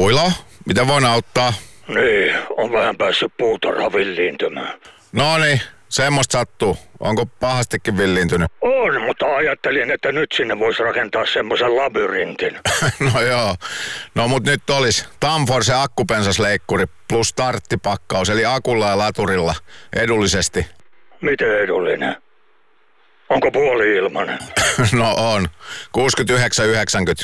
Tuilo, miten voin auttaa? Niin, on vähän päässyt puutarha villiintymään. No niin, semmoista sattuu. Onko pahastikin villiintynyt? On, mutta ajattelin, että nyt sinne voisi rakentaa semmoisen labyrintin. No joo. No mut nyt olisi Tamforce akkupensasleikkuri plus starttipakkaus, eli akulla ja laturilla edullisesti. Miten edullinen? Onko puoli ilmanen? No on. 69,90.